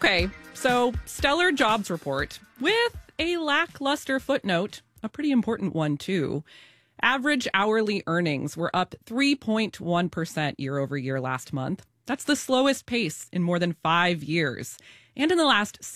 Okay, so stellar jobs report with a lackluster footnote, a pretty important one too. Average hourly earnings were up 3.1% year over year last month. That's the slowest pace in more than 5 years. And in the last